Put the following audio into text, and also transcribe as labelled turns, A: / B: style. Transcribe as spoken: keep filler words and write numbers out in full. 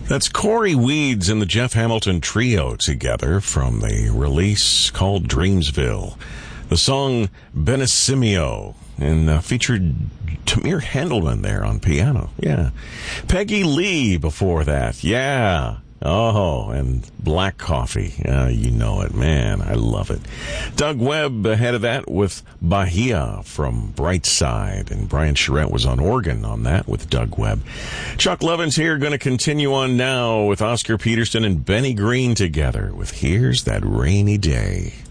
A: That's Corey Weeds and the Jeff Hamilton Trio together from the release called Dreamsville. The song Benissimio, and uh, featured Tamir Handelman there on piano. Yeah. Peggy Lee before that. Yeah. Oh, and Black Coffee. Uh, you know it, man. I love it. Doug Webb ahead of that with Bahia from Brightside. And Brian Charette was on organ on that with Doug Webb. Chuck Levin's here, going to continue on now with Oscar Peterson and Benny Green together with Here's That Rainy Day.